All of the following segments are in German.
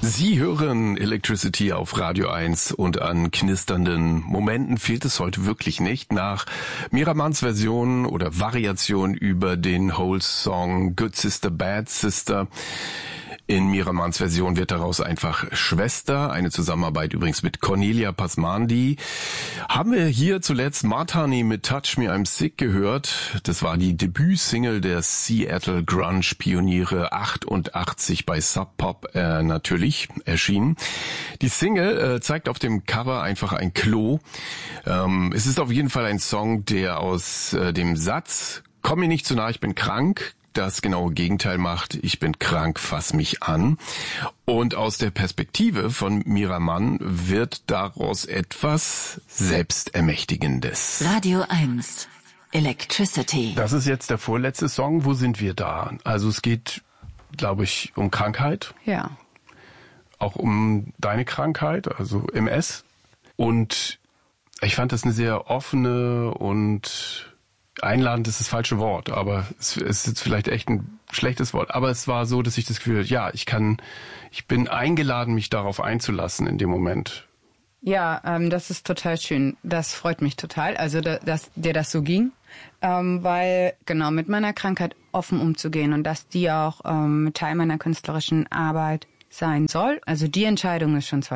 Sie hören Electricity auf Radio 1 und an knisternden Momenten fehlt es heute wirklich nicht. Nach Miramans Version oder Variation über den Hole-Song Good Sister, Bad Sister. In Miramans Version wird daraus einfach Schwester, eine Zusammenarbeit übrigens mit Cornelia Pasmandi. Haben wir hier zuletzt Martani mit Touch Me I'm Sick gehört. Das war die Debütsingle der Seattle Grunge-Pioniere, 88 bei Sub Pop natürlich erschienen. Die Single zeigt auf dem Cover einfach ein Klo. Es ist auf jeden Fall ein Song, der aus dem Satz "Komm mir nicht zu nah, ich bin krank" das genaue Gegenteil macht. Ich bin krank, fass mich an. Und aus der Perspektive von Miraman wird daraus etwas Selbstermächtigendes. Radio 1, Electricity. Das ist jetzt der vorletzte Song. Wo sind wir da? Also es geht, glaube ich, um Krankheit. Ja. Auch um deine Krankheit, also MS. Und ich fand das eine sehr offene und einladend ist das falsche Wort, aber es ist jetzt vielleicht echt ein schlechtes Wort. Aber es war so, dass ich das Gefühl hatte, ja, ich bin eingeladen, mich darauf einzulassen in dem Moment. Ja, das ist total schön. Das freut mich total, also dass dir das so ging, weil genau mit meiner Krankheit offen umzugehen und dass die auch Teil meiner künstlerischen Arbeit sein soll. Also die Entscheidung ist schon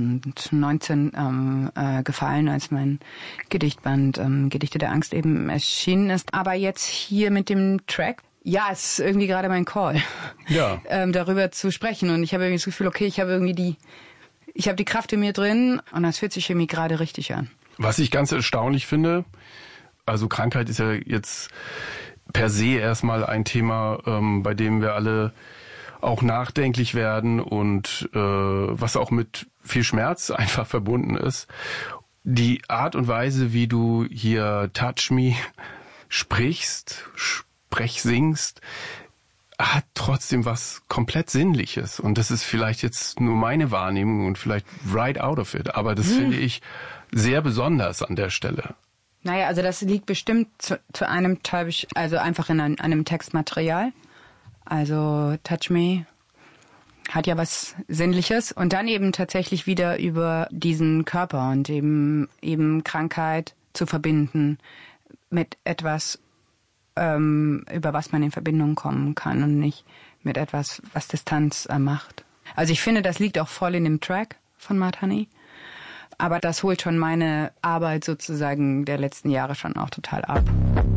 2019 gefallen, als mein Gedichtband Gedichte der Angst eben erschienen ist. Aber jetzt hier mit dem Track, ja, es ist irgendwie gerade mein Call, ja. Darüber zu sprechen. Und ich habe irgendwie das Gefühl, okay, ich habe die Kraft in mir drin und das fühlt sich irgendwie gerade richtig an. Was ich ganz erstaunlich finde, also Krankheit ist ja jetzt per se erstmal ein Thema, bei dem wir alle auch nachdenklich werden und was auch mit viel Schmerz einfach verbunden ist. Die Art und Weise, wie du hier Touch Me singst, hat trotzdem was komplett Sinnliches. Und das ist vielleicht jetzt nur meine Wahrnehmung und vielleicht right out of it. Aber das finde ich sehr besonders an der Stelle. Naja, also das liegt bestimmt zu einem Teil, also einfach in einem Textmaterial. Also Touch Me hat ja was Sinnliches und dann eben tatsächlich wieder über diesen Körper und eben Krankheit zu verbinden mit etwas, über was man in Verbindung kommen kann und nicht mit etwas, was Distanz macht. Also ich finde, das liegt auch voll in dem Track von Martani, aber das holt schon meine Arbeit sozusagen der letzten Jahre schon auch total ab.